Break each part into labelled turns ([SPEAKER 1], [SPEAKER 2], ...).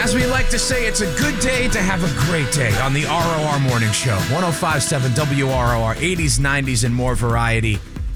[SPEAKER 1] As we like to say, it's a good day to have a great day on the ROR Morning Show. 105.7 WROR, 80s, 90s, and more variety.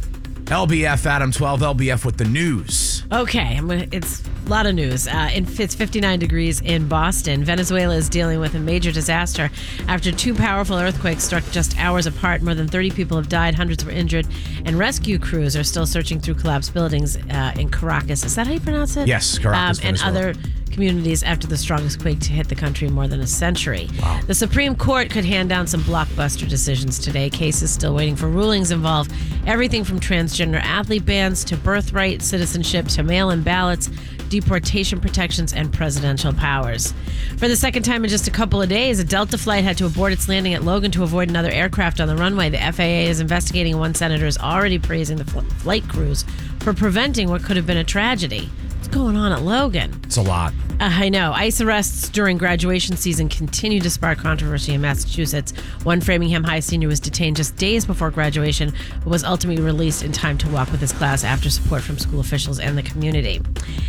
[SPEAKER 1] LBF, Adam 12, LBF with the news.
[SPEAKER 2] Okay, it's a lot of news. It's 59 degrees in Boston. Venezuela is dealing with a major disaster after two powerful earthquakes struck just hours apart. More than 30 people have died, hundreds were injured, and rescue crews are still searching through collapsed buildings in Caracas. Is that how you pronounce it?
[SPEAKER 1] Yes, Caracas,
[SPEAKER 2] and
[SPEAKER 1] Venezuela.
[SPEAKER 2] other communities after the strongest quake to hit the country in more than a century.
[SPEAKER 1] Wow.
[SPEAKER 2] The Supreme Court could hand down some blockbuster decisions today. Cases still waiting for rulings involve everything from transgender athlete bans to birthright citizenship to mail-in ballots, deportation protections, and presidential powers. For the second time in just a couple of days, a Delta flight had to abort its landing at Logan to avoid another aircraft on the runway. The FAA is investigating, and one senator is already praising the flight crews for preventing what could have been a tragedy. What's going on at Logan?
[SPEAKER 1] It's a lot.
[SPEAKER 2] I know. ICE arrests during graduation season continue to spark controversy in Massachusetts. One Framingham High senior was detained just days before graduation, but was ultimately released in time to walk with his class after support from school officials and the community.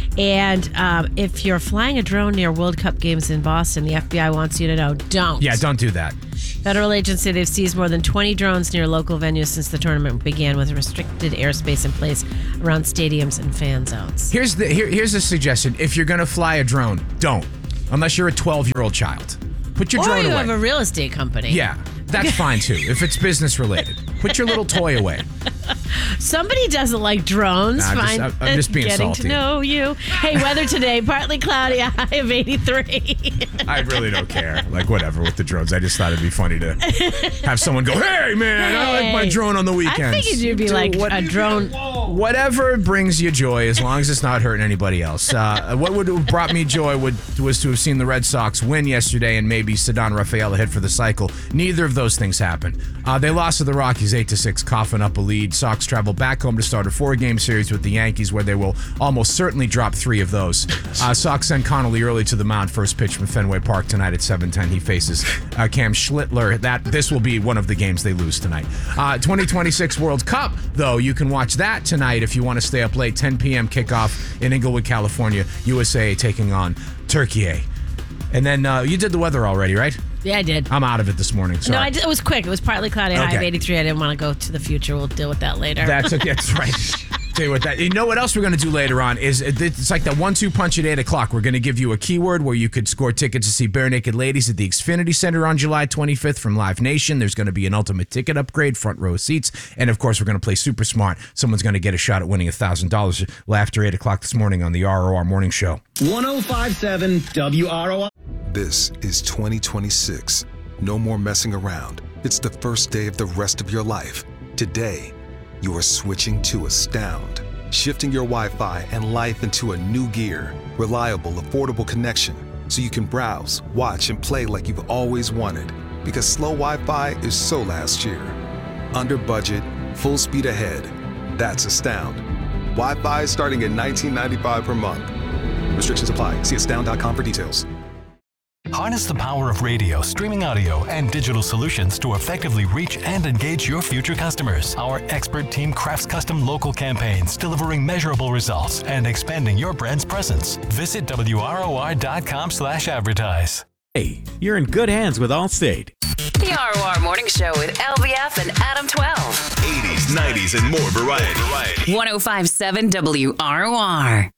[SPEAKER 2] And if you're flying a drone near World Cup games in Boston, the FBI wants you to know, don't.
[SPEAKER 1] Yeah, don't do that.
[SPEAKER 2] Federal agents say they've seized more than 20 drones near local venues since the tournament began, with restricted airspace in place around stadiums and fan zones.
[SPEAKER 1] Here's a suggestion. If you're going to fly a drone, don't. Unless you're a 12-year-old child. Put your drone
[SPEAKER 2] Or you
[SPEAKER 1] away.
[SPEAKER 2] have a real estate company.
[SPEAKER 1] Yeah, that's fine too, if it's business related. Put your little toy away.
[SPEAKER 2] Somebody doesn't like drones.
[SPEAKER 1] Nah,
[SPEAKER 2] Fine.
[SPEAKER 1] I'm just being
[SPEAKER 2] Getting
[SPEAKER 1] salty.
[SPEAKER 2] to know you. Hey, weather today, partly cloudy, a high of 83.
[SPEAKER 1] I really don't care. Like, whatever with the drones. I just thought it'd be funny to have someone go, hey, man, I like my drone on the weekends.
[SPEAKER 2] I figured you'd be like a drone.
[SPEAKER 1] Whatever brings you joy, as long as it's not hurting anybody else. What would have brought me joy was to have seen the Red Sox win yesterday and maybe Ceddanne Rafaela hit for the cycle. Neither of those things happened. They lost to the Rockies 8-6, coughing up a lead. Sox travel back home to start a 4-game series with the Yankees, where they will almost certainly drop 3 of those. Sox send Connolly early to the mound. First pitch from Fenway Park tonight at 7:10. He faces Cam Schlittler. This will be one of the games they lose tonight. 2026 World Cup, though, you can watch that tonight if you want to stay up late. 10 p.m. kickoff in Inglewood, California. USA taking on Turkey. And then you did the weather already, right?
[SPEAKER 2] Yeah, I did.
[SPEAKER 1] I'm out of it this morning. Sorry.
[SPEAKER 2] No, I did, it was quick. It was partly cloudy, high of
[SPEAKER 1] Okay.
[SPEAKER 2] 83. I didn't want to go to the future. We'll deal with that later.
[SPEAKER 1] That's okay. That's right. Tell you what, you know what else we're going to do later on is it's like that 1-2 punch at 8 o'clock. We're going to give you a keyword where you could score tickets to see Bare Naked Ladies at the Xfinity Center on July 25th from Live Nation. There's going to be an ultimate ticket upgrade, front row seats, and of course we're going to play Super Smart. Someone's going to get a shot at winning $1,000 after 8 o'clock this morning on the ROR Morning Show.
[SPEAKER 3] 105.7 WROR.
[SPEAKER 4] This is 2026. No more messing around. It's the first day of the rest of your life. Today, you are switching to Astound, shifting your Wi-Fi and life into a new gear. Reliable, affordable connection, so you can browse, watch, and play like you've always wanted. Because slow Wi-Fi is so last year. Under budget, full speed ahead. That's Astound. Wi-Fi starting at $19.95 per month. Restrictions apply. See astound.com for details.
[SPEAKER 5] Harness the power of radio, streaming audio, and digital solutions to effectively reach and engage your future customers. Our expert team crafts custom local campaigns, delivering measurable results and expanding your brand's presence. Visit WROR.com/advertise.
[SPEAKER 6] Hey, you're in good hands with Allstate.
[SPEAKER 7] The ROR Morning Show with LBF and Adam 12.
[SPEAKER 8] 80s, 90s, and more variety.
[SPEAKER 7] 105.7 WROR.